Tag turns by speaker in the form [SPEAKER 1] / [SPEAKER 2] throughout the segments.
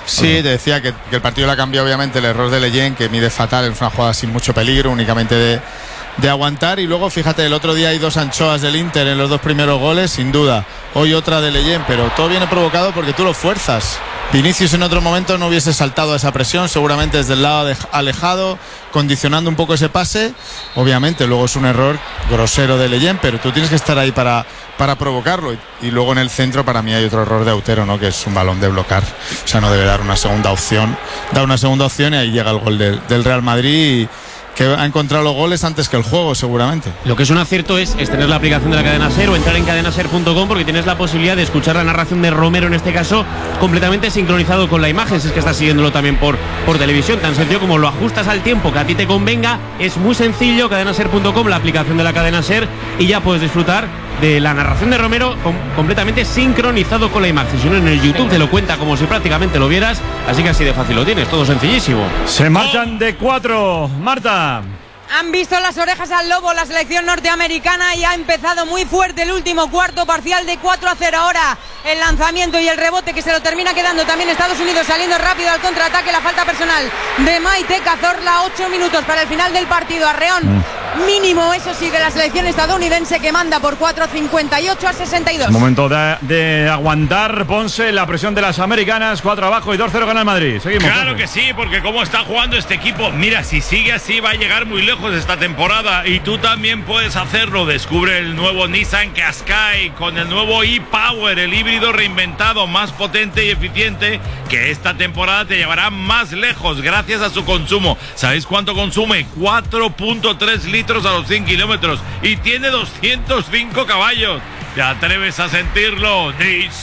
[SPEAKER 1] Sí, te decía que el partido le ha cambiado obviamente el error de Leyen, que mide fatal, es una jugada sin mucho peligro, únicamente de aguantar. Y luego fíjate, el otro día hay 2 anchoas del Inter en los 2 primeros goles, sin duda. Hoy otra de Leyen, pero todo viene provocado porque tú lo fuerzas. Vinicius en otro momento no hubiese saltado a esa presión, seguramente desde el lado alejado, condicionando un poco ese pase. Obviamente luego es un error grosero de Leyen, pero tú tienes que estar ahí para provocarlo. Y luego en el centro para mí hay otro error de Autero, ¿no? Que es un balón de blocar, o sea, no debe dar una segunda opción. Da una segunda opción y ahí llega el gol del Real Madrid, que ha encontrado los goles antes que el juego, seguramente.
[SPEAKER 2] Lo que es un acierto es tener la aplicación de la cadena SER o entrar en cadenaser.com, porque tienes la posibilidad de escuchar la narración de Romero, en este caso, completamente sincronizado con la imagen, si es que estás siguiéndolo también por televisión. Tan sencillo como lo ajustas al tiempo que a ti te convenga. Es muy sencillo, cadenaser.com, la aplicación de la cadena SER, y ya puedes disfrutar de la narración de Romero completamente sincronizado con la imagen. Si no, en el YouTube te lo cuenta como si prácticamente lo vieras, así que así de fácil lo tienes, todo sencillísimo.
[SPEAKER 3] Se marchan de 4, Marta.
[SPEAKER 4] Han visto las orejas al lobo la selección norteamericana y ha empezado muy fuerte el último cuarto, parcial de 4-0 ahora. El lanzamiento y el rebote que se lo termina quedando también Estados Unidos, saliendo rápido al contraataque. La falta personal de Maite Cazorla, 8 minutos para el final del partido. Arreón mínimo, eso sí, de la selección estadounidense, que manda por 4-58-62.
[SPEAKER 3] Momento de aguantar, Ponce, la presión de las americanas. 4 abajo y 2-0 gana el Madrid. Seguimos.
[SPEAKER 5] Claro que sí, porque como está jugando este equipo, mira, si sigue así va a llegar muy lejos esta temporada, y tú también puedes hacerlo. Descubre el nuevo Nissan Qashqai con el nuevo e-Power, el híbrido reinventado, más potente y eficiente, que esta temporada te llevará más lejos gracias a su consumo. ¿Sabéis cuánto consume? 4.3 litros a los 100 kilómetros y tiene 205 caballos. ¿Te atreves a sentirlo?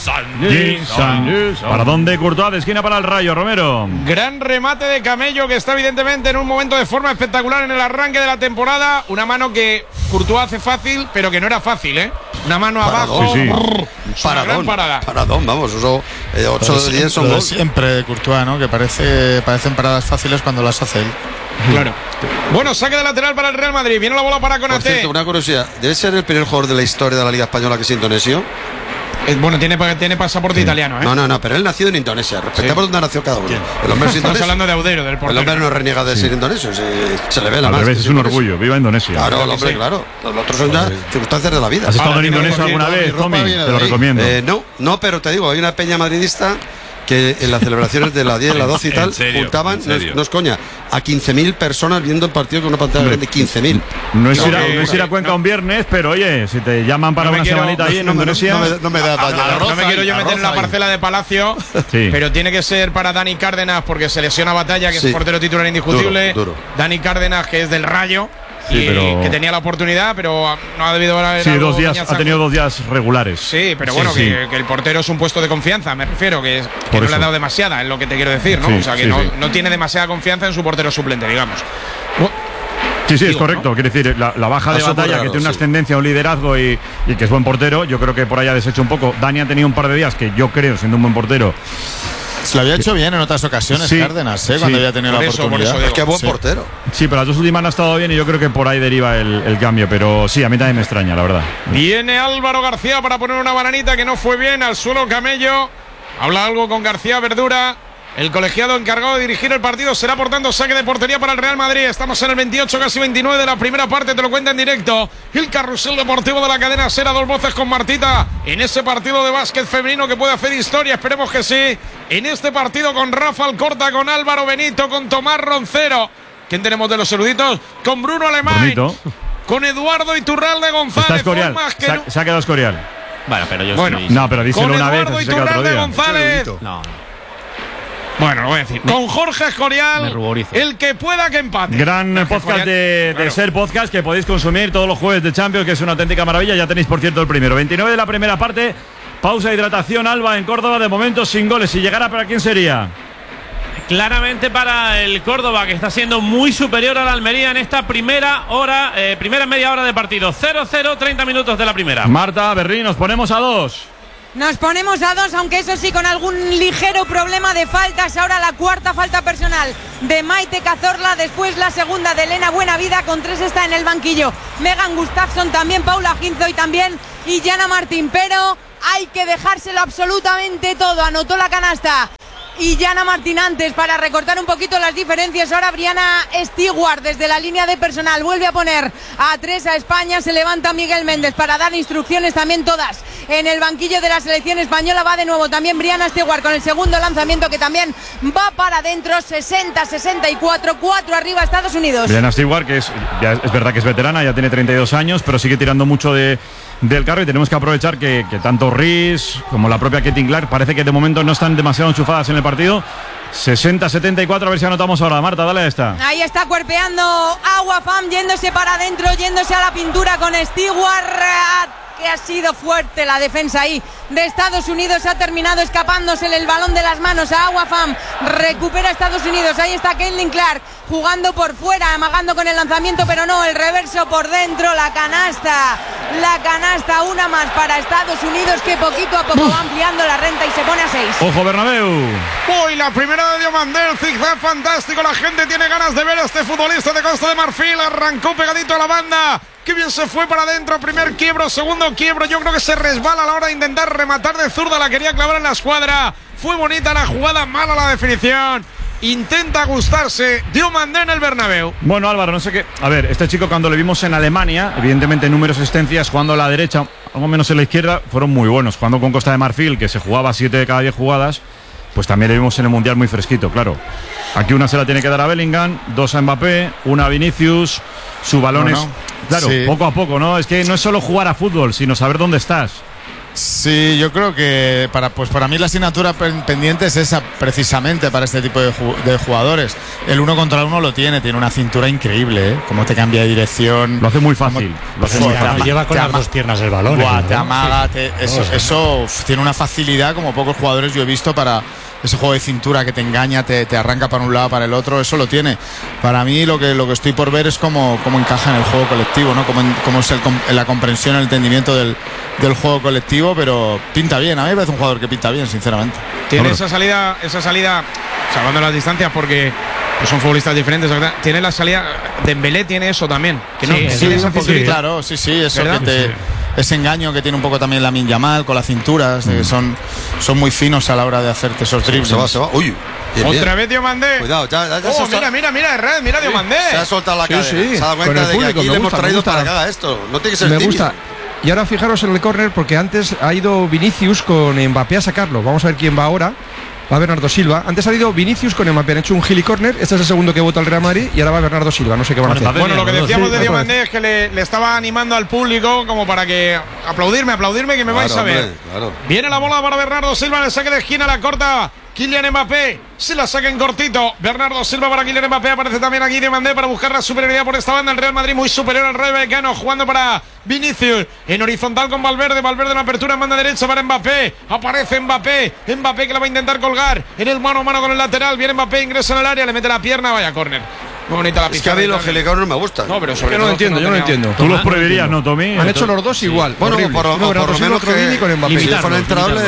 [SPEAKER 5] Nissan.
[SPEAKER 3] ¿Para dónde, Courtois? De esquina para el Rayo, Romero.
[SPEAKER 6] Gran remate de Camello, que está evidentemente en un momento de forma espectacular en el arranque de la temporada. Una mano que Courtois hace fácil, pero que no era fácil, ¿eh? Una mano abajo.
[SPEAKER 3] Sí.
[SPEAKER 6] Una gran parada.
[SPEAKER 7] Paradón, vamos, eso 8 de 10 son gol.
[SPEAKER 1] Siempre de Courtois, ¿no? Que parecen paradas fáciles cuando las hace él.
[SPEAKER 6] Claro. Bueno, saque de lateral para el Real Madrid. Viene la bola para Konaté.
[SPEAKER 7] Por cierto, una curiosidad. ¿Debe ser el primer jugador de la historia de la Liga Española que es indonesio?
[SPEAKER 6] Bueno, tiene pasaporte italiano, ¿eh?
[SPEAKER 7] No, pero él nacido en Indonesia. Respetamos donde nació cada uno. El hombre es
[SPEAKER 6] Estamos
[SPEAKER 7] indonesio.
[SPEAKER 6] hablando de Audero, del portero.
[SPEAKER 7] El hombre no reniega de ser indonesio. Se le ve la
[SPEAKER 3] Al
[SPEAKER 7] mano.
[SPEAKER 3] revés, es un orgullo. Viva Indonesia.
[SPEAKER 7] Claro, el hombre, claro. Los otros son ya circunstancias de la vida.
[SPEAKER 3] ¿Has estado en Indonesia alguna vez, Tommy? Te lo recomiendo.
[SPEAKER 7] No, pero te digo, hay una peña madridista que en las celebraciones de la 10, la 12 y tal, juntaban, no es coña, a 15.000 personas viendo el partido con una pantalla grande. 15.000.
[SPEAKER 3] No es ir a Cuenca un viernes, pero oye, si te llaman para una semanita ahí en Indonesia.
[SPEAKER 7] No me da
[SPEAKER 6] No me quiero yo meter en la parcela de Palacio, pero tiene que ser para Dani Cárdenas, porque se lesiona Batalla, que es portero titular indiscutible.
[SPEAKER 7] Duro.
[SPEAKER 6] Dani Cárdenas, que es del Rayo.
[SPEAKER 3] Sí, pero
[SPEAKER 6] que tenía la oportunidad, pero no ha debido haber.
[SPEAKER 3] Sí, ha tenido 2 días regulares.
[SPEAKER 6] Sí, pero bueno, que el portero es un puesto de confianza, me refiero, que no le ha dado demasiada, es lo que te quiero decir, ¿no?
[SPEAKER 3] Sí,
[SPEAKER 6] o sea, que no tiene demasiada confianza en su portero suplente, digamos.
[SPEAKER 3] Sí, es correcto. ¿No? Quiere decir, la baja de Batalla, que tiene una ascendencia, un liderazgo y que es buen portero, yo creo que por ahí ha deshecho un poco. Dani ha tenido un par de días que yo creo, siendo un buen portero,
[SPEAKER 1] se lo había hecho bien en otras ocasiones, Cárdenas, cuando había tenido la oportunidad.
[SPEAKER 7] Es que es buen portero.
[SPEAKER 3] Sí, pero las 2 últimas no ha estado bien y yo creo que por ahí deriva el cambio. Pero sí, a mí también me extraña, la verdad.
[SPEAKER 6] Viene Álvaro García para poner una bananita que no fue bien. Al suelo Camello. Habla algo con García Verdura. El colegiado encargado de dirigir el partido será, por tanto, saque de portería para el Real Madrid. Estamos en el 28, casi 29 de la primera parte. Te lo cuenta en directo el carrusel deportivo de la cadena SER, a 2 voces con Martita. En ese partido de básquet femenino que puede hacer historia, esperemos que sí. En este partido con Rafa Alcorta, con Álvaro Benito, con Tomás Roncero. ¿Quién tenemos de los eruditos? Con Bruno Alemán.
[SPEAKER 3] Bonito.
[SPEAKER 6] Con Eduardo Iturralde González.
[SPEAKER 3] Está Escorial. Se ha quedado Escorial.
[SPEAKER 2] Bueno,
[SPEAKER 3] pero díselo una vez.
[SPEAKER 6] Con Eduardo Iturralde González. Bueno, lo voy a decir. Con Jorge Escorial, el que pueda que empate.
[SPEAKER 3] Gran podcast de SER Podcast, que podéis consumir todos los jueves de Champions, que es una auténtica maravilla. Ya tenéis, por cierto, el primero. 29 de la primera parte. Pausa de hidratación, Alba, en Córdoba. De momento sin goles. Si llegara, ¿para quién sería?
[SPEAKER 2] Claramente para el Córdoba, que está siendo muy superior a la Almería en esta primera media hora de partido. 0-0, 30 minutos de la primera.
[SPEAKER 3] Marta, Berrín, nos ponemos a 2.
[SPEAKER 4] Nos ponemos a 2, aunque eso sí, con algún ligero problema de faltas. Ahora la cuarta falta personal de Maite Cazorla, después la segunda de Elena Buenavida, con 3 está en el banquillo Megan Gustafsson, también Paula Ginzo y también Illana Martín, pero hay que dejárselo absolutamente todo. Anotó la canasta y Jana Martín antes para recortar un poquito las diferencias. Ahora Brianna Stewart desde la línea de personal vuelve a poner a 3 a España. Se levanta Miguel Méndez para dar instrucciones también todas en el banquillo de la selección española. Va de nuevo también Brianna Stewart con el segundo lanzamiento que también va para adentro. 60-64, 4 arriba Estados Unidos.
[SPEAKER 3] Brianna Stewart, que es verdad que es veterana, ya tiene 32 años, pero sigue tirando mucho del carro, y tenemos que aprovechar que tanto Rhys como la propia Caitlin Clark parece que de momento no están demasiado enchufadas en el partido. 60-74, a ver si anotamos ahora. Marta, dale a esta.
[SPEAKER 4] Ahí está cuerpeando Agua Pham, yéndose para adentro, yéndose a la pintura con Stewart, que ha sido fuerte la defensa ahí de Estados Unidos. Ha terminado escapándose el balón de las manos a Agua Pham. Recupera Estados Unidos. Ahí está Caitlin Clark jugando por fuera, amagando con el lanzamiento, pero no, el reverso por dentro. La canasta, una más para Estados Unidos, que poquito a poco va ampliando la renta y se pone a 6.
[SPEAKER 3] Ojo, Bernabéu.
[SPEAKER 6] Uy, la primera de Diomandé, el zigzag fantástico. La gente tiene ganas de ver a este futbolista de Costa de Marfil. Arrancó pegadito a la banda. Qué bien se fue para adentro. Primer quiebro, segundo quiebro. Yo creo que se resbala a la hora de intentar rematar de zurda. La quería clavar en la escuadra. Fue bonita la jugada, mala la definición. Intenta gustarse Diomandé en el Bernabéu.
[SPEAKER 3] Bueno, Álvaro, no sé qué. A ver, este chico cuando le vimos en Alemania, evidentemente números, asistencias, jugando a la derecha, algo menos en la izquierda, fueron muy buenos. Jugando con Costa de Marfil, que se jugaba 7 de cada 10 jugadas, pues también le vimos en el Mundial muy fresquito, claro. Aquí una se la tiene que dar a Bellingham, 2 a Mbappé, 1 a Vinicius. Su balón es, claro, sí, poco a poco, ¿no? Es que no es solo jugar a fútbol, sino saber dónde estás.
[SPEAKER 1] Sí, yo creo que para mí la asignatura pendiente es esa, precisamente para este tipo de jugadores. El 1 contra 1 lo tiene una cintura increíble, ¿eh? Cómo te cambia de dirección.
[SPEAKER 3] Lo hace muy fácil.
[SPEAKER 8] Lleva con las dos piernas el balón.
[SPEAKER 1] Te amaga, eso tiene una facilidad como pocos jugadores yo he visto para ese juego de cintura que te engaña, te arranca para un lado, para el otro. Eso lo tiene. Para mí lo que estoy por ver es cómo encaja en el juego colectivo, ¿no? Cómo es la comprensión, el entendimiento del juego colectivo, pero pinta bien. A mí me parece un jugador que pinta bien, sinceramente.
[SPEAKER 6] Tiene esa salida, salvando las distancias porque pues son futbolistas diferentes. Tiene la salida, Dembélé tiene eso también. Que no,
[SPEAKER 1] sí, esa cinturita. Claro, sí, eso ¿verdad? Ese engaño que tiene un poco también Lamine Yamal con las cinturas, que son muy finos a la hora de hacerte esos dribles.
[SPEAKER 7] Se va. Uy,
[SPEAKER 6] otra vez Diomandé.
[SPEAKER 7] Cuidado, ya
[SPEAKER 6] mira, Red, mira Diomandé.
[SPEAKER 7] Se ha soltado la cadera. Se ha dado cuenta de que aquí le hemos traído para que haga esto. No tiene que ser tímido.
[SPEAKER 9] Gusta. Y ahora fijaros en el córner, porque antes ha ido Vinicius con Mbappé a sacarlo. Vamos a ver quién va ahora. Va Bernardo Silva. Antes ha ido Vinicius con Mbappé. Han hecho un gili corner. Este es el segundo que vota el Real Madrid. Y ahora va Bernardo Silva. No sé qué van a hacer.
[SPEAKER 6] Bueno, lo que decíamos de Diomandé es que le estaba animando al público como para que aplaudirme que me vais a ver. Claro. Viene la bola para Bernardo Silva en el saque de esquina, la corta Kylian Mbappé. Se la saca en cortito. Bernardo Silva para Kylian Mbappé. Aparece también aquí Diomandé para buscar la superioridad por esta banda. El Real Madrid muy superior al Rayo Vallecano, jugando para Vinicius en horizontal con Valverde en la apertura en banda derecha para Mbappé. Aparece Mbappé que la va a intentar colgar en el mano a mano con el lateral. Viene Mbappé, ingresa en el área, le mete la pierna, vaya córner. Muy bonita la pista.
[SPEAKER 7] Es que a mí los gelicorners no me gustan.
[SPEAKER 6] No, pero
[SPEAKER 9] yo no lo entiendo.
[SPEAKER 3] Tú los prohibirías, ¿no, Tommy?
[SPEAKER 9] Han hecho los dos igual.
[SPEAKER 7] Bueno, por lo menos que
[SPEAKER 9] con Mbappé.
[SPEAKER 7] Si fuera entrable,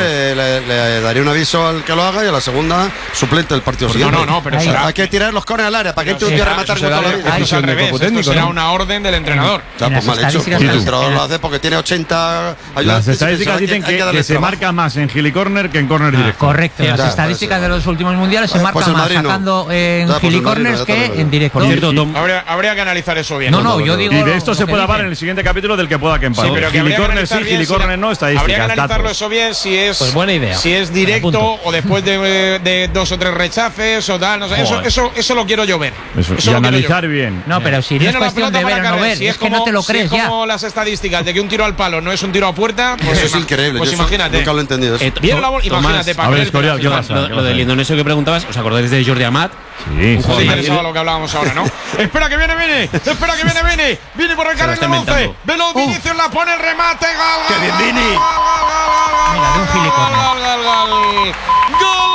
[SPEAKER 7] le daría un aviso al que lo haga y a la segunda suplente del partido siguiente.
[SPEAKER 6] No, pero
[SPEAKER 7] hay que tirar los corners al área para que entre un tío a rematar con toda la vida.
[SPEAKER 6] Eso al revés, esto será una orden del entrenador.
[SPEAKER 7] Pues mal hecho. El entrenador lo hace porque tiene 80 ayudantes.
[SPEAKER 3] Las estadísticas dicen que se marca más en gilicorner que en corner directo.
[SPEAKER 10] Correcto, las estadísticas de los últimos mundiales se marcan más sacando en gilicorners que en directo.
[SPEAKER 3] Por cierto, Tom,
[SPEAKER 6] habría que analizar eso bien.
[SPEAKER 10] No, yo digo.
[SPEAKER 3] Y de esto se puede hablar en el siguiente capítulo del que pueda que empate.
[SPEAKER 6] Sí, pero
[SPEAKER 3] gilicorner sí, gilicorner no, estadísticas.
[SPEAKER 6] Habría que analizarlo eso bien si es.
[SPEAKER 10] Pues buena idea.
[SPEAKER 6] Si es directo o después de 2 o 3 rechaces o tal. No sé, eso lo quiero yo ver.
[SPEAKER 3] Y analizar bien.
[SPEAKER 10] No, pero si no es cuestión de ver o no ver, es que no te lo crees ya.
[SPEAKER 6] Es como las estadísticas de que un tiro al palo no es un tiro a puerta.
[SPEAKER 7] Pues eso es increíble.
[SPEAKER 6] Pues imagínate.
[SPEAKER 7] Nunca lo he entendido.
[SPEAKER 6] Imagínate.
[SPEAKER 3] A ver, Escorial, ¿qué pasa?
[SPEAKER 2] Lo del indonesio que preguntabas, ¿os acordáis de Jordi Amat?
[SPEAKER 3] Sí.
[SPEAKER 6] Un juego interesado lo que hablábamos ahora, ¿no? Espera que viene. Viene por el carril de 11. Velo, Vinicius la pone el remate. ¡Gol!
[SPEAKER 7] ¡Qué bien, Vini!
[SPEAKER 10] Mira, de un gilicorner.
[SPEAKER 6] ¡Gol!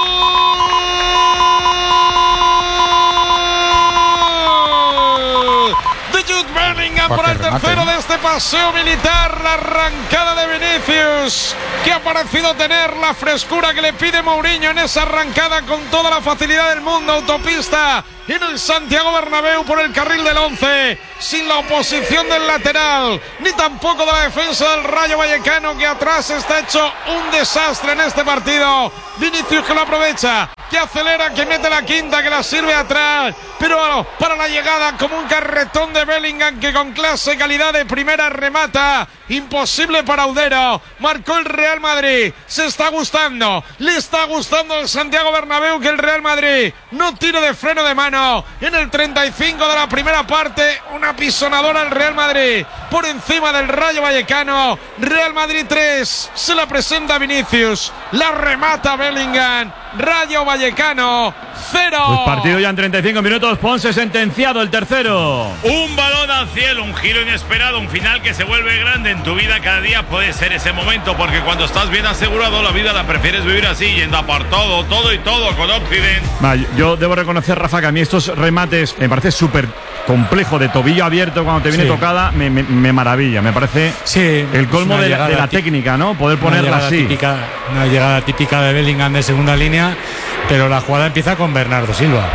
[SPEAKER 6] De Jude Bellingham por el tercero de este paseo militar. La arrancada de Vinicius, que ha parecido tener la frescura que le pide Mourinho en esa arrancada con toda la facilidad del mundo. Autopista en el Santiago Bernabéu por el carril del 11, sin la oposición del lateral, ni tampoco de la defensa del Rayo Vallecano, que atrás está hecho un desastre en este partido. Vinicius que lo aprovecha, que acelera, que mete la quinta, que la sirve atrás, pero para la llegada como un carretón de Bellingham, que con clase y calidad de primera remata. Imposible para Audero. Marcó el Real Madrid. Se está gustando. Le está gustando el Santiago Bernabéu que el Real Madrid no tire de freno de mano. En el 35 de la primera parte, una pisonadora al Real Madrid por encima del Rayo Vallecano. Real Madrid 3. Se la presenta Vinicius. La remata Bellingham. Rayo Vallecano 0.
[SPEAKER 3] Pues partido ya en 35 minutos. Ponce sentenciado el tercero.
[SPEAKER 5] Un balón al cielo, un giro inesperado, un final que se vuelve grande en tu vida. Cada día puede ser ese momento, porque cuando estás bien asegurado, la vida la prefieres vivir así, yendo a por todo y todo con Occident.
[SPEAKER 3] Yo debo reconocer, Rafa, que a mí estos remates me parece súper complejo, de tobillo abierto cuando te viene tocada, me maravilla. Me parece el colmo de la técnica, ¿no? Poder ponerla así.
[SPEAKER 8] Una llegada típica de Bellingham de segunda línea, pero la jugada empieza con Bernardo Silva,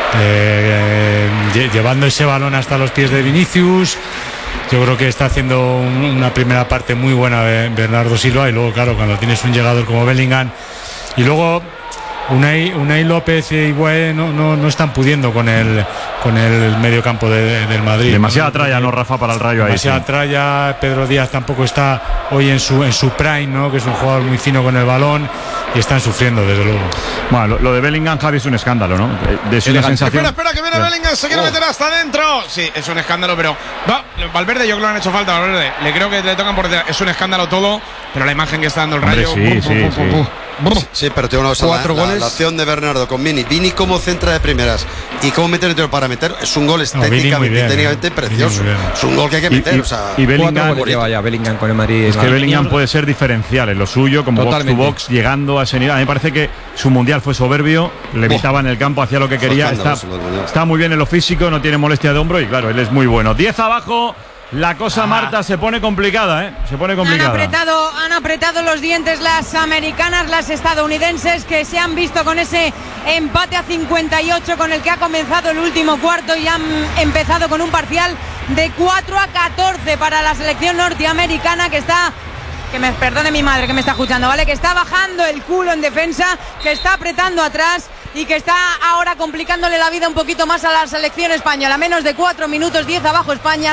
[SPEAKER 8] llevando ese balón hasta los pies de Vinicius. Yo creo que está haciendo una primera parte muy buena Bernardo Silva, y luego, claro, cuando tienes un llegador como Bellingham, y luego Unai López y Higuaín no están pudiendo con el medio campo del Madrid.
[SPEAKER 3] Demasiada tralla, ¿no, Rafa, para el Rayo ahí?
[SPEAKER 8] Demasiada tralla. Pedro Díaz tampoco está hoy en su prime, ¿no? Que es un jugador muy fino con el balón, y están sufriendo, desde luego.
[SPEAKER 3] Bueno, lo de Bellingham, Javi, es un escándalo, ¿no? Es una sensación.
[SPEAKER 6] Espera, que viene Bellingham, se quiere meter hasta adentro. Sí, es un escándalo, pero Valverde, yo creo que le han hecho falta a Valverde. Le creo que le tocan por detrás. Es un escándalo todo, pero la imagen que está dando el Rayo.
[SPEAKER 7] Sí, pero tengo una cosa.
[SPEAKER 9] 4 goles.
[SPEAKER 7] La acción de Bernardo con Vini como centra de primeras y cómo meter el para meter, es un gol técnicamente precioso. Es un gol que hay que meter.
[SPEAKER 3] Y Bellingham,
[SPEAKER 9] Bellingham con el Madrid.
[SPEAKER 3] Es que Bellingham puede ser diferencial en lo suyo, como box to box, llegando a ese nivel. A mí me parece que su mundial fue soberbio, le evitaba en el campo, hacía lo que quería. Está muy bien en lo físico, no tiene molestia de hombro, y claro, él es muy bueno. 10 abajo. La cosa, Marta, se pone complicada, ¿eh? Se pone complicada.
[SPEAKER 4] Han apretado los dientes las americanas, las estadounidenses, que se han visto con ese empate a 58 con el que ha comenzado el último cuarto, y han empezado con un parcial de 4-14 para la selección norteamericana, que está... Que me perdone mi madre que me está escuchando, ¿vale? Que está bajando el culo en defensa, que está apretando atrás y que está ahora complicándole la vida un poquito más a la selección española. Menos de 4 minutos, 10 abajo España,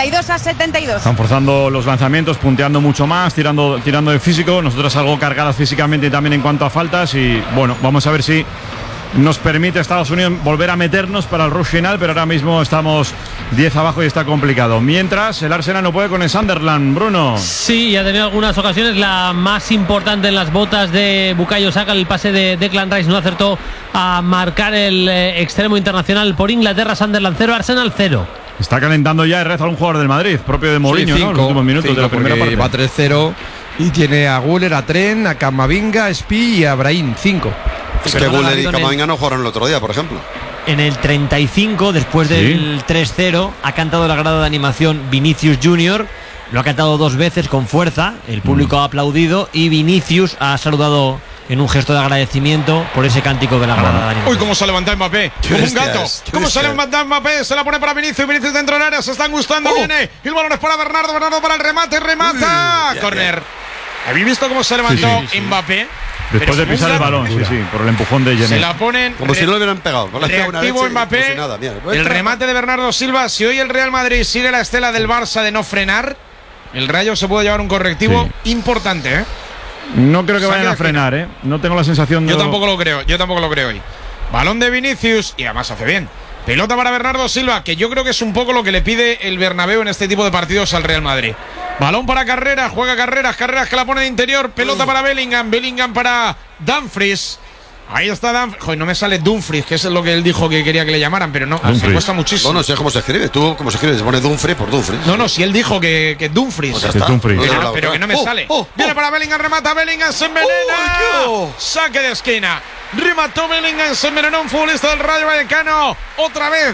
[SPEAKER 4] 62-72.
[SPEAKER 3] Están forzando los lanzamientos, punteando mucho más, tirando de físico. Nosotros algo cargadas físicamente también en cuanto a faltas, y bueno, vamos a ver si nos permite Estados Unidos volver a meternos para el rush final, pero ahora mismo estamos 10 abajo y está complicado. Mientras, el Arsenal no puede con el Sunderland, Bruno.
[SPEAKER 2] Sí, y ha tenido algunas ocasiones, la más importante en las botas de Bukayo Saka, el pase de Declan Rice no acertó a marcar el extremo internacional por Inglaterra. Sunderland 0, Arsenal 0.
[SPEAKER 3] Está calentando ya Herrera, un jugador del Madrid, propio de Mourinho, ¿no? Los últimos minutos de la primera parte.
[SPEAKER 9] Va 3-0 y tiene a Guller, a Trent, a Camavinga, a Spi y a Brahim, 5.
[SPEAKER 7] Es que Guller y Camavinga no jugaron el otro día, por ejemplo.
[SPEAKER 11] En el 35, después del 3-0, ha cantado la grada de animación Vinicius Junior. Lo ha cantado 2 veces con fuerza. El público ha aplaudido y Vinicius ha saludado en un gesto de agradecimiento por ese cántico de la grada de animación.
[SPEAKER 6] Uy, cómo se levanta Mbappé, como un gato. Cómo se levanta Mbappé, se la pone para Vinicius dentro del área, se están gustando, viene. Y el balón es para Bernardo para el remate, remata. Corner. ¿Habéis visto cómo se levantó Mbappé?
[SPEAKER 3] Después de pisar el balón, sí, por el empujón de Jenner.
[SPEAKER 6] Se la ponen
[SPEAKER 7] como si no lo hubieran pegado.
[SPEAKER 6] Reactivo Mbappé. El remate de Bernardo Silva. Si hoy el Real Madrid sigue la estela del Barça de no frenar, el Rayo se puede llevar un correctivo importante, ¿eh?
[SPEAKER 3] No creo que vayan a frenar, ¿eh? No tengo la sensación de...
[SPEAKER 6] Yo tampoco lo creo hoy. Balón de Vinicius, y además hace bien. Pelota para Bernardo Silva, que yo creo que es un poco lo que le pide el Bernabéu en este tipo de partidos al Real Madrid. Balón para Carreras, juega Carreras que la pone de interior. Pelota para Bellingham para Dumfries. Ahí está Dumfries. Joder, no me sale Dumfries, que es lo que él dijo que quería que le llamaran, pero no, me cuesta muchísimo.
[SPEAKER 7] No sé cómo se escribe. Tú, ¿cómo se escribe? Se pone Dumfries por Dumfries.
[SPEAKER 6] No, si él dijo que Dumfries.
[SPEAKER 7] Pues Dumfries.
[SPEAKER 6] Pero que no me sale. Viene para Bellingham, remata Bellingham, se envenena. Saque de esquina. Remató Bellingham, se envenenó un futbolista del Rayo Vallecano. Otra vez.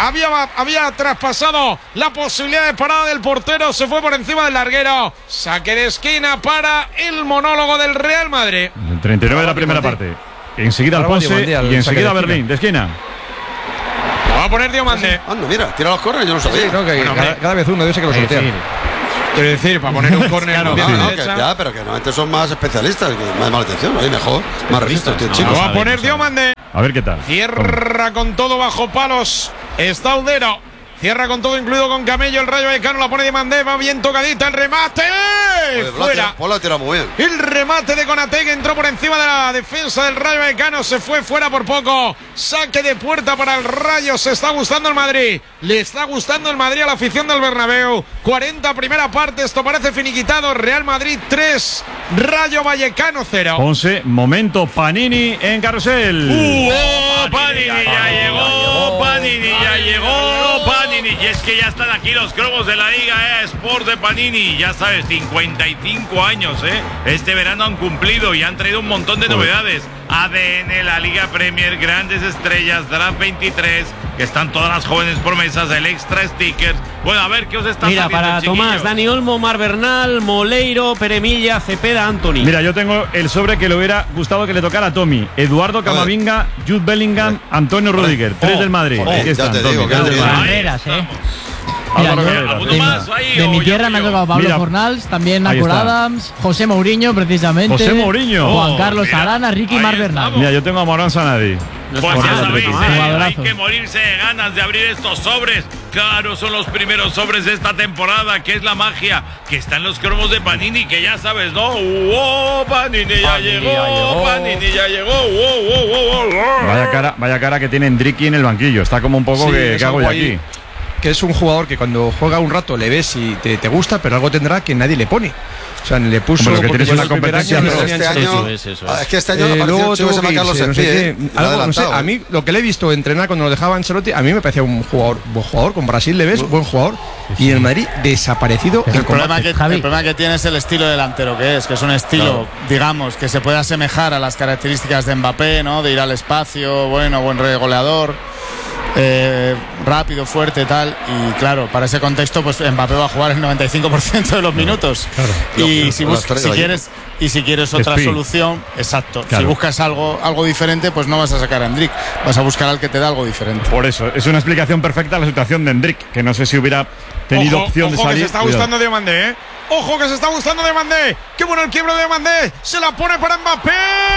[SPEAKER 6] Había traspasado la posibilidad de parada del portero, se fue por encima del larguero. Saque de esquina para el monólogo del Real Madrid.
[SPEAKER 3] El 39 de la primera parte. Enseguida al Ponce y enseguida Berlín, de esquina.
[SPEAKER 6] Va a poner Diomandé.
[SPEAKER 7] Anda, mira, tira los córneres, yo no sabía.
[SPEAKER 9] Sí, no, que cada vez uno, debe ser que lo sortea.
[SPEAKER 6] Quiero decir, para poner un córner
[SPEAKER 7] ya, pero que normalmente son más especialistas, que más mala atención, ahí mejor, más registros, chicos.
[SPEAKER 6] Va a poner Diomandé.
[SPEAKER 3] A ver qué tal.
[SPEAKER 6] Cierra con todo bajo palos. Está Udero. Cierra con todo, incluido con Camello. El Rayo Vallecano la pone Diomandé. Va bien tocadita. El remate. Fuera.
[SPEAKER 7] La tira muy bien.
[SPEAKER 6] El remate de Konaté, que entró por encima de la defensa del Rayo Vallecano. Se fue fuera por poco. Saque de puerta para el Rayo. Se está gustando el Madrid. Le está gustando el Madrid a la afición del Bernabéu. 40 primera parte. Esto parece finiquitado. Real Madrid 3. Rayo Vallecano 0.
[SPEAKER 3] 11. Momento Panini en Carrusel.
[SPEAKER 5] Panini ya llegó. Panini ya llegó. Panini. Y es que ya están aquí los cromos de la Liga Sport de Panini. Ya sabes, 55 años, Este verano han cumplido y han traído un montón de novedades. ADN, la Liga Premier, grandes estrellas, Draft 23, que están todas las jóvenes promesas, el extra stickers. Bueno, a ver qué os está
[SPEAKER 2] Mira,
[SPEAKER 5] saliendo,
[SPEAKER 2] para
[SPEAKER 5] chiquillos.
[SPEAKER 2] Tomás, Dani Olmo, Mar Bernal, Moleiro, Peremilla, Cepeda, Anthony.
[SPEAKER 3] Mira, yo tengo el sobre que le hubiera gustado que le tocara a Tommy. Eduardo Camavinga, Jude Bellingham, Antonio Rudiger. 3 del Madrid. Aquí están.
[SPEAKER 7] Ya te digo,
[SPEAKER 10] Barreras,
[SPEAKER 3] Mira,
[SPEAKER 10] de mi tierra me ha tocado Pablo Fornals, también Nacor Adams, José Mourinho, precisamente.
[SPEAKER 3] José Mourinho.
[SPEAKER 10] Juan Carlos Arana, Ricky Mar Bernal.
[SPEAKER 3] Mira, yo tengo a Morán Sanadi.
[SPEAKER 5] Pues ya sabéis, hay que morirse de ganas de abrir estos sobres. Claro, son los primeros sobres de esta temporada, que es la magia, que están los cromos de Panini, que ya sabes, ¿no? Panini ya llegó, Panini ya llegó.
[SPEAKER 3] Vaya cara que tiene Ndriki en el banquillo. Está como un poco que hago yo aquí.
[SPEAKER 9] Que es un jugador que cuando juega un rato le ves y te gusta, pero algo tendrá que nadie le pone. O sea, le puso.
[SPEAKER 3] Hombre, que tienes una competencia.
[SPEAKER 7] Este año, es que este año
[SPEAKER 9] luego tuvo que irse, no sé qué, algo, no sé, a mí lo que le he visto entrenar cuando lo dejaba Ancelotti, a mí me parecía un jugador, buen jugador. Con Brasil le ves, buen jugador. Y en Madrid desaparecido.
[SPEAKER 1] El problema que tiene es el estilo delantero que es un estilo, digamos, que se puede asemejar a las características de Mbappé, ¿no? De ir al espacio, buen goleador. Rápido, fuerte, tal, y claro, para ese contexto pues Mbappé va a jugar el 95% de los minutos. Y si quieres otra solución, exacto, si buscas algo diferente, pues no vas a sacar a Endrick, vas a buscar al que te da algo diferente.
[SPEAKER 3] Por eso, es una explicación perfecta a la situación de Endrick, que no sé si hubiera tenido opción de salir.
[SPEAKER 6] Que se está gustando Diomandé, Ojo que se está gustando Diomandé. Qué bueno el quiebro de Diomandé. Se la pone para Mbappé.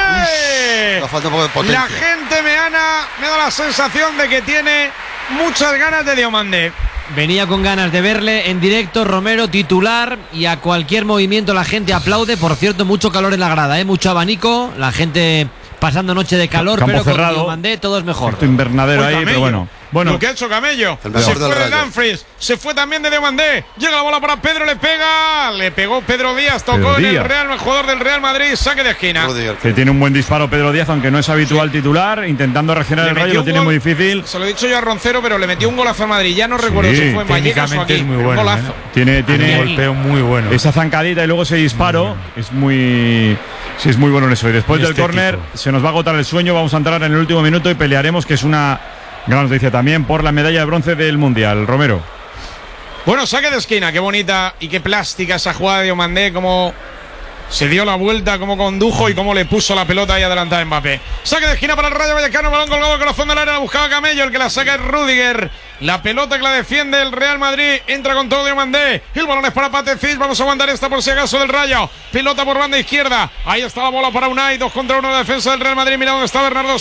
[SPEAKER 6] La gente me da la sensación de que tiene muchas ganas de Diomandé.
[SPEAKER 11] Venía con ganas de verle en directo, Romero titular, y a cualquier movimiento la gente aplaude. Por cierto, mucho calor en la grada, mucho abanico, la gente pasando noche de calor,
[SPEAKER 3] campo
[SPEAKER 11] pero
[SPEAKER 3] cerrado,
[SPEAKER 11] con Diomandé todo es mejor.
[SPEAKER 3] Invernadero ahí, pero bueno.
[SPEAKER 6] Lo que ha hecho Camello. Se fue de Dumfries, se fue también de Diomandé. Llega la bola para Pedro, le pegó Pedro Díaz, tocó en el jugador del Real Madrid, saque de esquina.
[SPEAKER 3] Que tiene un buen disparo Pedro Díaz, aunque no es habitual titular, intentando reaccionar el Rayo, lo tiene muy difícil.
[SPEAKER 6] Se lo he dicho yo a Roncero, pero le metió un golazo al Madrid. Ya no recuerdo si fue en Vallecas o aquí.
[SPEAKER 8] Es muy bueno,
[SPEAKER 6] golazo.
[SPEAKER 3] Tiene
[SPEAKER 8] un golpeo muy bueno.
[SPEAKER 3] Esa zancadita y luego ese disparo es muy bueno en eso. Y después del córner se nos va a agotar el sueño. Vamos a entrar en el último minuto y pelearemos, que es una gran noticia también, por la medalla de bronce del Mundial. Romero.
[SPEAKER 6] Bueno, saque de esquina, qué bonita y qué plástica esa jugada de Diomandé, cómo se dio la vuelta, cómo condujo y cómo le puso la pelota ahí adelantada a Mbappé. Saque de esquina para el Rayo Vallecano, balón colgado al corazón del área, la buscaba Camello, el que la saca es Rudiger. La pelota que la defiende el Real Madrid, entra con todo Diomandé. El balón es para Patecic, vamos a aguantar esta por si acaso del Rayo. Pelota por banda izquierda, ahí está la bola para Unai, 2 contra 1 la defensa del Real Madrid. Mira dónde está Bernardo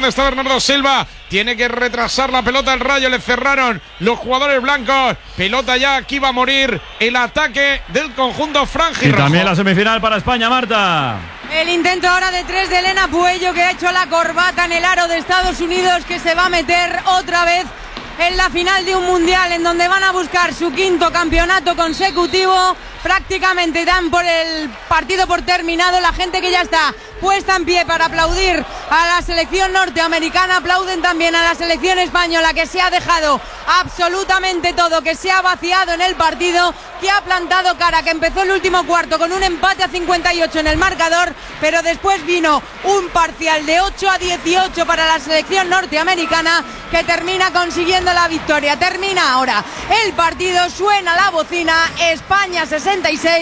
[SPEAKER 6] Silva, tiene que retrasar la pelota el Rayo, le cerraron los jugadores blancos. Pelota ya, aquí va a morir el ataque del conjunto franjirrojo.
[SPEAKER 3] Y también la semifinal para España, Marta.
[SPEAKER 4] El intento ahora de 3 de Elena Puello, que ha hecho la corbata en el aro de Estados Unidos, que se va a meter otra vez en la final de un mundial, en donde van a buscar su 5º campeonato consecutivo. Prácticamente dan por el partido por terminado. La gente que ya está puesta en pie para aplaudir a la selección norteamericana, aplauden también a la selección española, que se ha dejado absolutamente todo, que se ha vaciado en el partido, que ha plantado cara, que empezó el último cuarto con un empate a 58 en el marcador, pero después vino un parcial de 8-18 para la selección norteamericana, que termina consiguiendo la victoria. Termina ahora el partido, suena la bocina, España 66,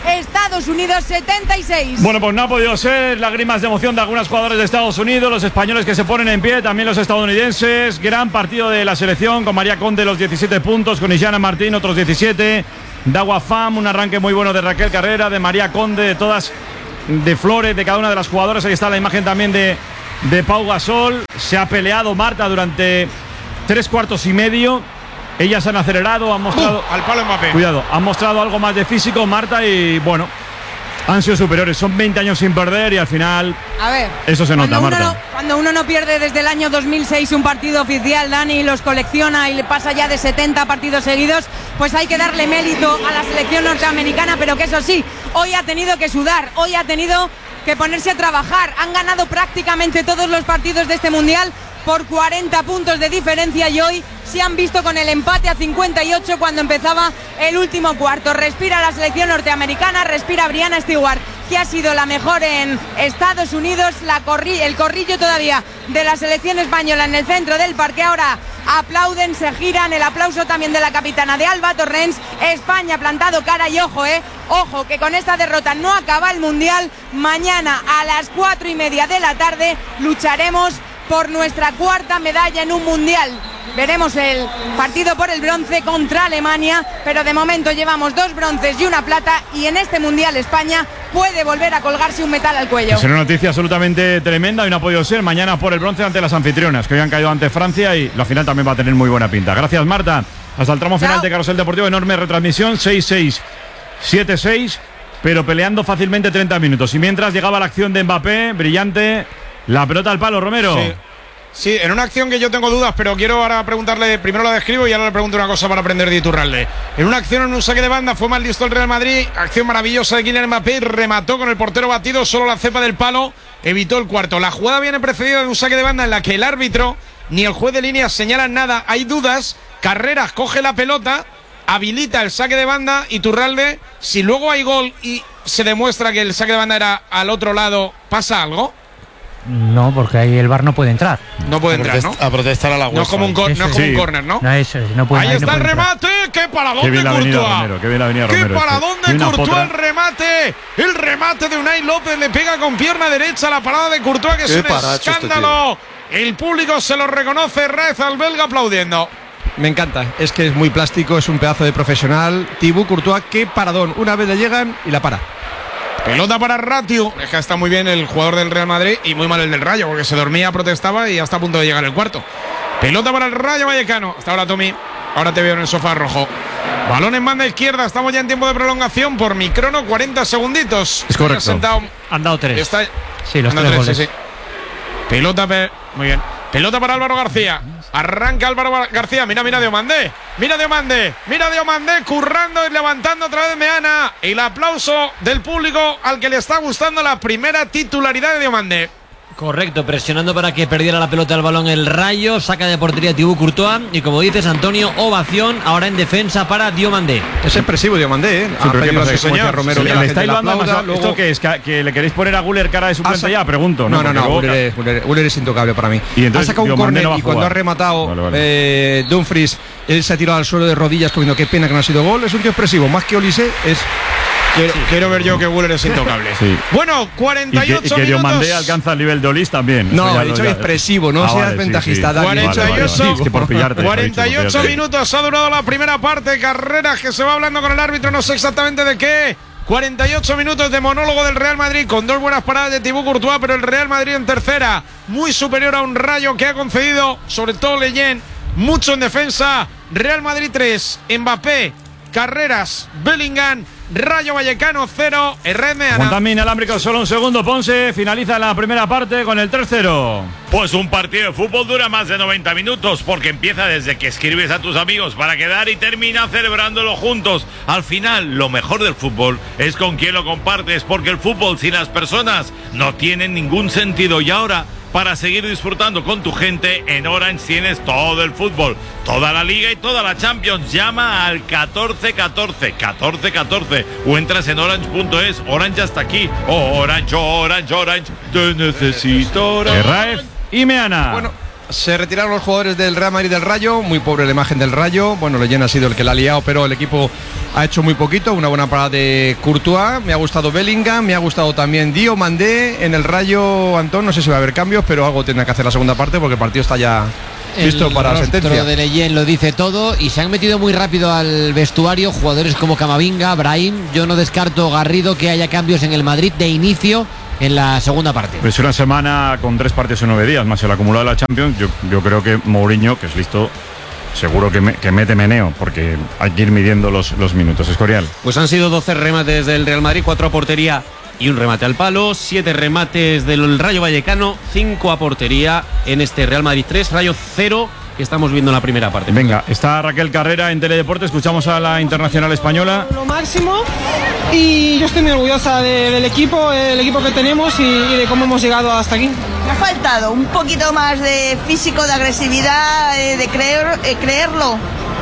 [SPEAKER 4] Estados Unidos 76.
[SPEAKER 3] Bueno, pues no ha podido ser. Lágrimas de emoción de algunos jugadores de Estados Unidos, los españoles que se ponen en pie, también los estadounidenses. Gran partido de la selección con María Conde los 17 puntos, con Illana Martín otros 17. Dagua Fam, un arranque muy bueno de Raquel Carrera, de María Conde, de todas, de Flores, de cada una de las jugadoras. Ahí está la imagen también de Pau Gasol. Se ha peleado Marta durante 3 cuartos y medio. Ellas han acelerado, han mostrado
[SPEAKER 6] al palo Mbappé.
[SPEAKER 3] Cuidado, han mostrado algo más de físico Marta y bueno, han sido superiores. Son 20 años sin perder y al final
[SPEAKER 4] a ver,
[SPEAKER 3] eso se nota, Marta.
[SPEAKER 4] Cuando uno no pierde desde el año 2006 un partido oficial, Dani, los colecciona y le pasa ya de 70 partidos seguidos, pues hay que darle mérito a la selección norteamericana, pero que eso sí, hoy ha tenido que sudar, hoy ha tenido que ponerse a trabajar. Han ganado prácticamente todos los partidos de este mundial por 40 puntos de diferencia y hoy se han visto con el empate a 58 cuando empezaba el último cuarto. Respira la selección norteamericana, respira Brianna Stewart, que ha sido la mejor en Estados Unidos. El corrillo todavía de la selección española en el centro del parque. Ahora aplauden, se giran, el aplauso también de la capitana de Alba Torrens. España plantado cara y ojo, ojo, que con esta derrota no acaba el mundial. Mañana a las 4:30 de la tarde lucharemos por nuestra 4ª medalla en un mundial. Veremos el partido por el bronce contra Alemania, pero de momento llevamos 2 bronces y 1 plata y en este mundial España puede volver a colgarse un metal al cuello.
[SPEAKER 3] Es una noticia absolutamente tremenda y no ha podido ser. Mañana por el bronce ante las anfitrionas, que hoy han caído ante Francia y la final también va a tener muy buena pinta. Gracias, Marta. Hasta el tramo final de Carrusel Deportivo, enorme retransmisión, 6-6, 7-6, pero peleando fácilmente 30 minutos. Y mientras llegaba la acción de Mbappé, brillante. La pelota al palo, Romero.
[SPEAKER 6] Sí, en una acción que yo tengo dudas, pero quiero ahora preguntarle, primero la describo y ahora le pregunto una cosa para aprender de Iturralde. En una acción, en un saque de banda, fue mal listo el Real Madrid, acción maravillosa de Kylian Mbappé, remató con el portero batido, solo la cepa del palo, evitó el cuarto. La jugada viene precedida de un saque de banda en la que el árbitro ni el juez de línea señalan nada, hay dudas, Carreras coge la pelota, habilita el saque de banda, Iturralde, si luego hay gol y se demuestra que el saque de banda era al otro lado, ¿pasa algo?
[SPEAKER 10] No, porque ahí el VAR no puede entrar.
[SPEAKER 6] No puede entrar, ¿no?
[SPEAKER 1] A protestar a la UEFA.
[SPEAKER 6] No es como un córner, ¿no?
[SPEAKER 10] No, eso es, no puede,
[SPEAKER 6] ahí está el remate. ¡Qué paradón de Courtois! ¡Qué paradón de Courtois! El remate de Unai López. Le pega con pierna derecha la parada de Courtois, que es un escándalo. El público se lo reconoce. Raez al belga aplaudiendo.
[SPEAKER 9] Me encanta, es que es muy plástico, es un pedazo de profesional. Thibaut Courtois, qué paradón. Una vez le llegan y la para.
[SPEAKER 6] Pelota para Ratiu. Es que está muy bien el jugador del Real Madrid y muy mal el del Rayo, porque se dormía, protestaba y hasta a punto de llegar el cuarto. Pelota para el Rayo Vallecano. Hasta ahora, Tommy. Ahora te veo en el sofá rojo. Balón en banda izquierda. Estamos ya en tiempo de prolongación por mi crono. 40 segunditos.
[SPEAKER 3] Es correcto.
[SPEAKER 11] Han dado 3.
[SPEAKER 10] Sí, los 3 goles.
[SPEAKER 6] Sí. Pelota, muy bien. Pelota para Álvaro García. Arranca Álvaro García. Mira Diomandé. Mira Diomandé. Currando y levantando otra vez Meana. Y el aplauso del público al que le está gustando la primera titularidad de Diomandé.
[SPEAKER 11] Correcto, presionando para que perdiera la pelota al balón el Rayo, saca de portería Thibaut Courtois y como dices, Antonio, ovación ahora en defensa para Diomandé.
[SPEAKER 9] Es expresivo Diomandé, ¿eh?
[SPEAKER 3] Sí, pero ¿qué señor Romero,
[SPEAKER 9] le
[SPEAKER 3] está hilando más. ¿Esto qué es? ¿Que le queréis poner a Güler cara de suplente ya? Pregunto.
[SPEAKER 9] No, Güler es intocable para mí.
[SPEAKER 3] Y entonces,
[SPEAKER 9] ha sacado un córner y cuando ha rematado Dumfries, él se ha tirado al suelo de rodillas comiendo qué pena que no ha sido gol. Es un tío expresivo, más que Olise es...
[SPEAKER 6] Quiero ver yo que Güler es intocable.
[SPEAKER 3] Sí.
[SPEAKER 6] Bueno, 48 minutos.
[SPEAKER 3] Y que Diomandé alcanza el nivel de Olis también.
[SPEAKER 9] No, he dicho expresivo, no seas ventajista.
[SPEAKER 6] 48 minutos ha durado la primera parte. Carreras que se va hablando con el árbitro, no sé exactamente de qué. 48 minutos de monólogo del Real Madrid con 2 buenas paradas de Thibaut Courtois, pero el Real Madrid en tercera, muy superior a un Rayo que ha concedido, sobre todo Leyen, mucho en defensa. Real Madrid 3, Mbappé, Carreras, Bellingham, Rayo Vallecano 0, Herrera.
[SPEAKER 3] Aguantame inalámbrico solo un segundo, Ponce. Finaliza la primera parte con el 3-0.
[SPEAKER 5] Pues un partido de fútbol dura más de 90 minutos porque empieza desde que escribes a tus amigos para quedar y termina celebrándolo juntos. Al final, lo mejor del fútbol es con quien lo compartes, porque el fútbol sin las personas no tiene ningún sentido. Y ahora, para seguir disfrutando con tu gente, en Orange tienes todo el fútbol, toda la Liga y toda la Champions. Llama al 1414 o entras en orange.es. Orange hasta aquí. Orange, te necesito.
[SPEAKER 3] Raef y Meana.
[SPEAKER 6] Bueno,
[SPEAKER 9] Se retiraron los jugadores del Real Madrid del Rayo. Muy pobre la imagen del Rayo. Bueno, Leyen ha sido el que la ha liado, pero el equipo ha hecho muy poquito. Una buena parada de Courtois. Me ha gustado Bellingham, me ha gustado también Diomandé. En el Rayo, Antón, no sé si va a haber cambios, pero algo tendrá que hacer la segunda parte porque el partido está ya listo para la sentencia.
[SPEAKER 12] El de Leyen lo dice todo y se han metido muy rápido al vestuario jugadores como Camavinga, Brahim. Yo no descarto, Garrido, que haya cambios en el Madrid de inicio en la segunda parte.
[SPEAKER 3] Pues una semana con 3 partidos en 9 días, más el acumulado de la Champions. Yo creo que Mourinho, que es listo, seguro que mete meneo, porque hay que ir midiendo los minutos. Escorial.
[SPEAKER 2] Pues han sido 12 remates del Real Madrid, 4 a portería y un remate al palo, 7 remates del Rayo Vallecano, 5 a portería en este Real Madrid 3, Rayo 0, que estamos viendo en la primera parte.
[SPEAKER 3] Venga, está Raquel Carrera en Teledeporte, escuchamos a la internacional española.
[SPEAKER 13] Lo máximo, y yo estoy muy orgullosa el equipo que tenemos y de cómo hemos llegado hasta aquí.
[SPEAKER 14] Me ha faltado un poquito más de físico, de agresividad, de creerlo.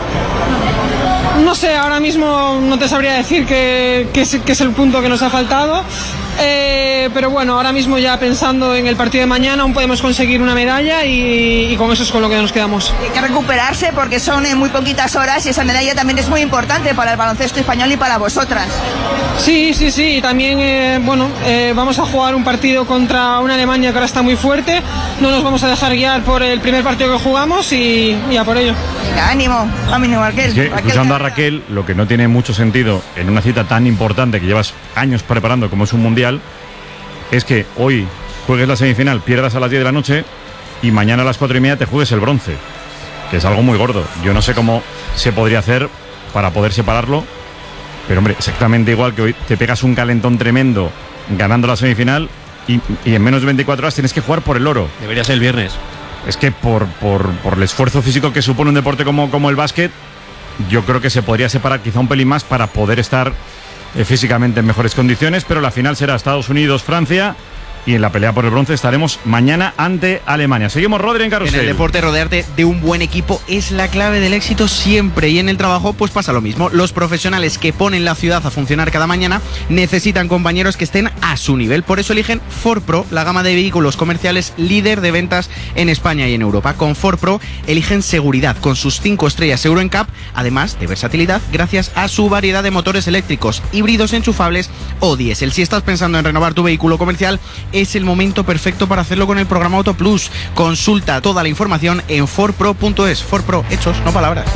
[SPEAKER 13] No sé, ahora mismo no te sabría decir que es el punto que nos ha faltado, pero bueno, ahora mismo ya pensando en el partido de mañana aún podemos conseguir una medalla y con eso es con lo que nos quedamos.
[SPEAKER 14] Hay que recuperarse porque son muy poquitas horas y esa medalla también es muy importante para el baloncesto español y para vosotras.
[SPEAKER 13] Sí, y también vamos a jugar un partido contra una Alemania que ahora está muy fuerte, no nos vamos a dejar guiar por el primer partido que jugamos y a por ello.
[SPEAKER 14] Venga, ánimo, Raquel.
[SPEAKER 3] Es que, escuchando a Raquel, lo que no tiene mucho sentido en una cita tan importante que llevas años preparando como es un mundial, es que hoy juegues la semifinal, pierdas a las 10 de la noche y mañana a las 4:30 te juegues el bronce, que es algo muy gordo. Yo no sé cómo se podría hacer para poder separarlo, pero hombre, exactamente igual que hoy te pegas un calentón tremendo ganando la semifinal y en menos de 24 horas tienes que jugar por el oro.
[SPEAKER 2] Debería ser el viernes.
[SPEAKER 3] Es que por el esfuerzo físico que supone un deporte como el básquet, yo creo que se podría separar quizá un pelín más para poder estar físicamente en mejores condiciones, pero la final será Estados Unidos-Francia y en la pelea por el bronce estaremos mañana ante Alemania. Seguimos, Rodri, en Carrusel.
[SPEAKER 15] En el deporte, rodearte de un buen equipo es la clave del éxito siempre, y en el trabajo pues pasa lo mismo. Los profesionales que ponen la ciudad a funcionar cada mañana necesitan compañeros que estén a su nivel. Por eso eligen Ford Pro, la gama de vehículos comerciales líder de ventas en España y en Europa. Con Ford Pro eligen seguridad con sus 5 estrellas Euro NCAP, además de versatilidad gracias a su variedad de motores eléctricos, híbridos enchufables o diésel. Si estás pensando en renovar tu vehículo comercial, es el momento perfecto para hacerlo con el programa Auto Plus. Consulta toda la información en fordpro.es. Ford Pro, hechos, no palabras.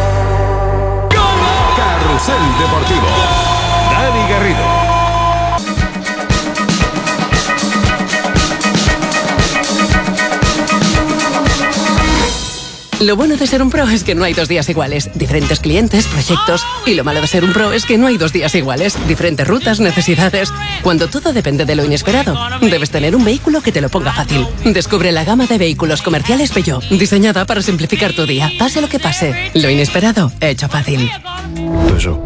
[SPEAKER 16] Carrusel Deportivo. Dani Garrido.
[SPEAKER 17] Lo bueno de ser un pro es que no hay 2 días iguales. Diferentes clientes, proyectos. Y lo malo de ser un pro es que no hay 2 días iguales. Diferentes rutas, necesidades. Cuando todo depende de lo inesperado, debes tener un vehículo que te lo ponga fácil. Descubre la gama de vehículos comerciales Peugeot, diseñada para simplificar tu día. Pase lo que pase, lo inesperado, hecho fácil.
[SPEAKER 16] Peugeot.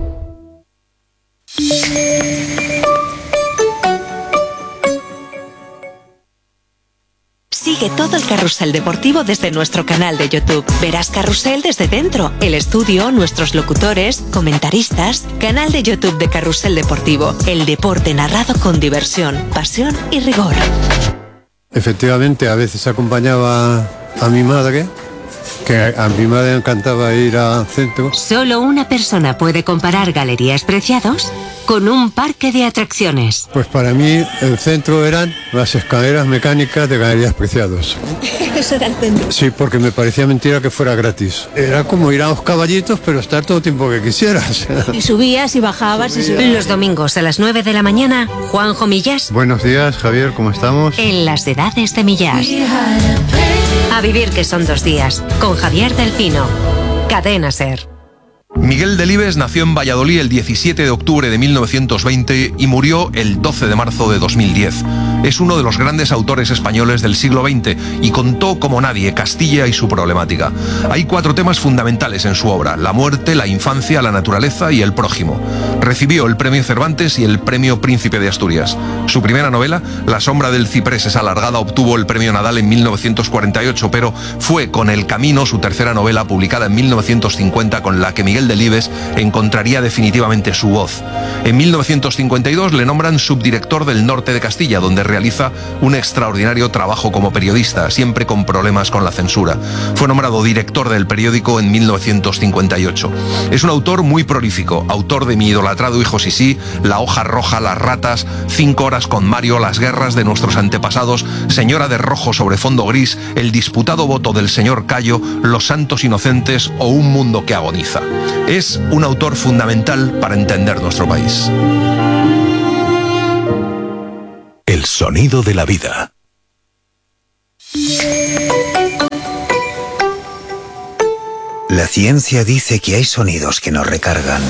[SPEAKER 18] Sigue todo el carrusel deportivo desde nuestro canal de YouTube. Verás Carrusel desde dentro, el estudio, nuestros locutores, comentaristas. Canal de YouTube de Carrusel Deportivo. El deporte narrado con diversión, pasión y rigor.
[SPEAKER 19] Efectivamente, a veces acompañaba a mi madre, que a mi madre encantaba ir al centro.
[SPEAKER 18] Solo una persona puede comparar Galerías Preciados con un parque de atracciones.
[SPEAKER 19] Pues para mí el centro eran las escaleras mecánicas de Galerías Preciados.
[SPEAKER 18] Eso era el centro.
[SPEAKER 19] Sí, porque me parecía mentira que fuera gratis. Era como ir a los caballitos, pero estar todo el tiempo que quisieras.
[SPEAKER 18] Y subías y bajabas y subías. Los domingos a las 9 de la mañana, Juanjo Millás.
[SPEAKER 19] Buenos días, Javier, ¿cómo estamos?
[SPEAKER 18] En las edades de Millás. A vivir que son 2 días, con Javier Delfino. Cadena SER.
[SPEAKER 20] Miguel Delibes nació en Valladolid el 17 de octubre de 1920 y murió el 12 de marzo de 2010. Es uno de los grandes autores españoles del siglo XX y contó como nadie Castilla y su problemática. Hay 4 temas fundamentales en su obra: la muerte, la infancia, la naturaleza y el prójimo. Recibió el premio Cervantes y el premio Príncipe de Asturias. Su primera novela, La sombra del ciprés es alargada, obtuvo el premio Nadal en 1948, pero fue con El camino, su tercera novela, publicada en 1950, con la que Miguel Delibes encontraría definitivamente su voz. En 1952 le nombran subdirector del Norte de Castilla, donde realiza un extraordinario trabajo como periodista, siempre con problemas con la censura. Fue nombrado director del periódico en 1958. Es un autor muy prolífico, autor de Mi idolatrado hijo Sisí, La hoja roja, Las ratas, 5 horas con Mario, Las guerras de nuestros antepasados, Señora de rojo sobre fondo gris, El disputado voto del señor Cayo, Los santos inocentes o Un mundo que agoniza. Es un autor fundamental para entender nuestro país.
[SPEAKER 16] El sonido de la vida.
[SPEAKER 21] La ciencia dice que hay sonidos que nos recargan.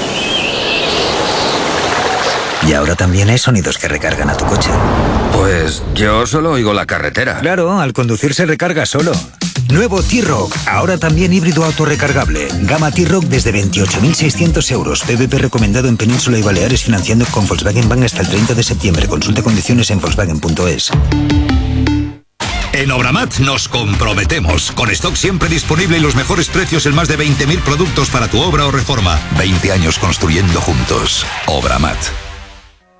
[SPEAKER 21] Y ahora también hay sonidos que recargan a tu coche.
[SPEAKER 22] Pues yo solo oigo la carretera.
[SPEAKER 21] Claro, al conducir se recarga solo. Nuevo T-Roc, ahora también híbrido autorrecargable. Gama T-Roc desde 28.600 euros. PVP recomendado en Península y Baleares, financiando con Volkswagen Bank hasta el 30 de septiembre. Consulta condiciones en Volkswagen.es.
[SPEAKER 23] En Obramat nos comprometemos. Con stock siempre disponible y los mejores precios en más de 20.000 productos para tu obra o reforma. 20 años construyendo juntos. Obramat.